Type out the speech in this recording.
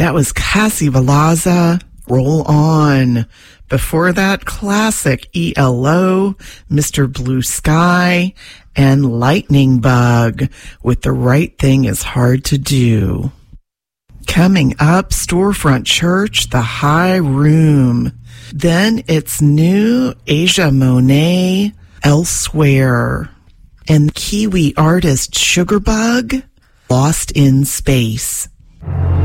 That was Cassie Valaza, Roll On. Before that, classic ELO, Mr. Blue Sky, and Lightning Bug with The Right Thing Is Hard to Do. Coming up, Storefront Church, The High Room. Then it's new Asia Monet, Elsewhere. And Kiwi artist Sugarbug, Lost in Space.